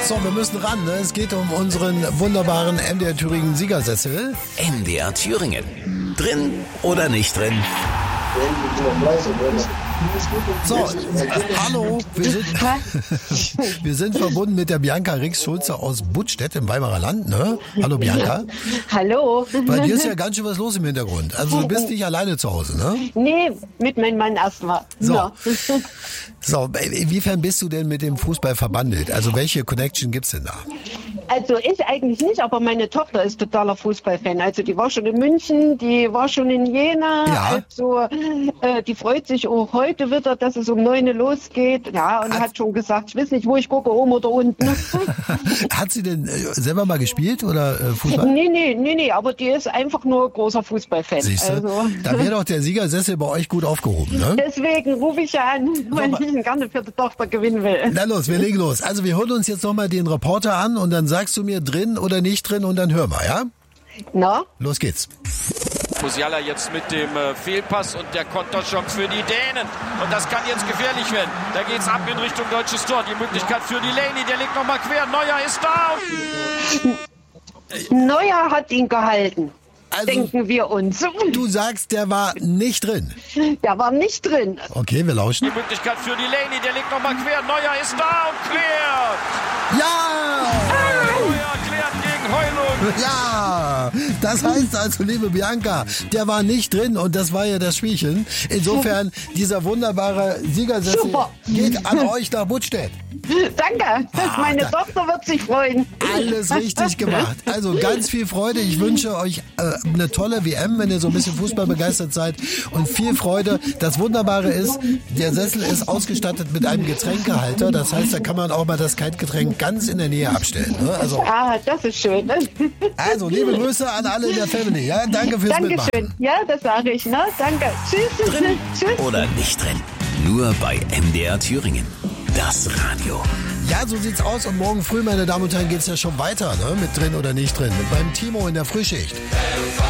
So, wir müssen ran. Ne? Es geht um unseren wunderbaren MDR Thüringen Siegersessel. MDR Thüringen. Drin oder nicht drin? So, hallo, wir sind verbunden mit der Bianca Rix-Schulze aus Buttstedt im Weimarer Land, ne? Hallo Bianca. Hallo. Bei dir ist ja ganz schön was los im Hintergrund. Also du bist nicht alleine zu Hause, ne? Nee, mit meinem Mann erstmal. So. Ja. So, inwiefern bist du denn mit dem Fußball verbandelt? Also welche Connection gibt's denn da? Also ich eigentlich nicht, aber meine Tochter ist totaler Fußballfan. Also die war schon in München, die war schon in Jena. Ja. Also die freut sich auch heute wieder, dass es um 9 Uhr losgeht. Ja, und hat schon gesagt, ich weiß nicht, wo ich gucke, oben oder unten. Hat sie denn selber mal gespielt oder Fußball? Nee, aber die ist einfach nur großer Fußballfan. Siehst du? Also. Da wäre doch der Siegersessel bei euch gut aufgehoben, ne? Deswegen rufe ich ja an, weil ich ihn gerne für die Tochter gewinnen will. Na los, wir legen los. Also wir holen uns jetzt nochmal den Reporter an und dann sagst du mir drin oder nicht drin und dann hören wir, ja? Na? Los geht's. Musiala jetzt mit dem Fehlpass und der Konterchance für die Dänen. Und das kann jetzt gefährlich werden. Da geht's ab in Richtung deutsches Tor. Die Möglichkeit für Delaney, der legt nochmal quer. Neuer ist da. Neuer hat ihn gehalten. Also, denken wir uns. Du sagst, der war nicht drin. Der war nicht drin. Okay, wir lauschen. Die Möglichkeit für Delaney, der legt nochmal quer. Neuer ist da und klärt. Ja! Neuer klärt gegen Heulund. Ja! Das heißt also, liebe Bianca, der war nicht drin und das war ja das Spielchen. Insofern, dieser wunderbare Siegersessel Super. geht an euch nach Buttstedt. Danke. Meine Tochter wird sich freuen. Alles richtig gemacht. Also ganz viel Freude. Ich wünsche euch eine tolle WM, wenn ihr so ein bisschen Fußball begeistert seid. Und viel Freude. Das Wunderbare ist, der Sessel ist ausgestattet mit einem Getränkehalter. Das heißt, da kann man auch mal das Kaltgetränk ganz in der Nähe abstellen. Ne? Also, Das ist schön. Ne? also liebe Grüße an alle in der Family. Ja, danke fürs Dankeschön. Mitmachen. Ja, das sage ich. Ne? Danke. Tschüss. Drin Tschüss. oder nicht drin? Nur bei MDR Thüringen. Das Radio. Ja, so sieht's aus. Und morgen früh, meine Damen und Herren, geht's ja schon weiter, ne? Mit drin oder nicht drin. Mit meinem Timo in der Frühschicht.